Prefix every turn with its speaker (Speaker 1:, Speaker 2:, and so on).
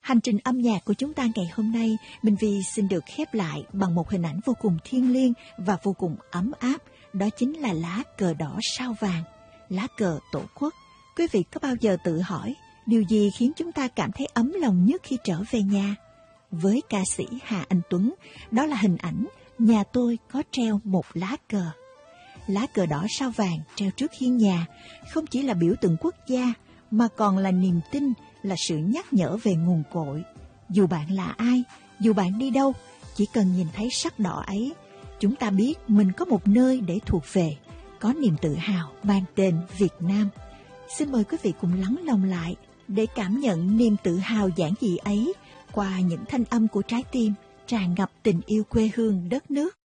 Speaker 1: Hành trình âm nhạc của chúng ta ngày hôm nay, Minh Vi xin được khép lại bằng một hình ảnh vô cùng thiêng liêng và vô cùng ấm áp. Đó chính là lá cờ đỏ sao vàng, lá cờ Tổ quốc. Quý vị có bao giờ tự hỏi, điều gì khiến chúng ta cảm thấy ấm lòng nhất khi trở về nhà? Với ca sĩ Hà Anh Tuấn, đó là hình ảnh nhà tôi có treo một lá cờ. Lá cờ đỏ sao vàng treo trước hiên nhà không chỉ là biểu tượng quốc gia mà còn là niềm tin, là sự nhắc nhở về nguồn cội. Dù bạn là ai, dù bạn đi đâu, chỉ cần nhìn thấy sắc đỏ ấy, chúng ta biết mình có một nơi để thuộc về, có niềm tự hào mang tên Việt Nam. Xin mời quý vị cùng lắng lòng lại để cảm nhận niềm tự hào giản dị ấy qua những thanh âm của trái tim tràn ngập tình yêu quê hương đất nước.